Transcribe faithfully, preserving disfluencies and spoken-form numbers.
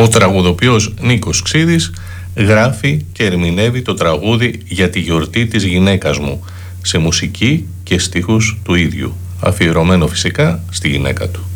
Ο τραγουδοποιός Νίκος Ξίδης γράφει και ερμηνεύει το τραγούδι «Για τη γιορτή της γυναίκας μου» σε μουσική και στίχους του ίδιου, αφιερωμένο φυσικά στη γυναίκα του.